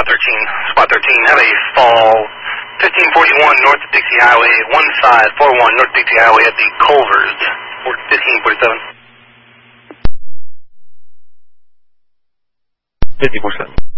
Spot 13, have a fall 1541 north of Dixie Highway, one side, 41 north Dixie Highway at the Culvers, 1547. 50%.